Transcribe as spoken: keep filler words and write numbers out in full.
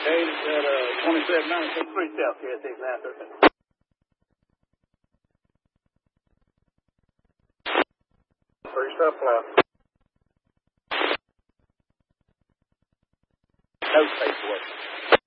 Okay, it's at uh, twenty-seven ninety-six three South, K S X nine thirteen. Three stop loud. No space away.